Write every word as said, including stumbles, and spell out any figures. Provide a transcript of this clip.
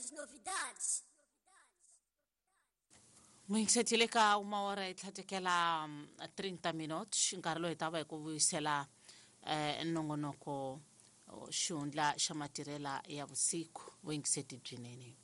as novidades. Muingisethile ka uma hora e tlhatekela um, thirty minutos nkarhi lowu hi ta va hi ku vuyisela eh, nongonoko xihundla xa matirhela ya vusiku vuingiseti byinene.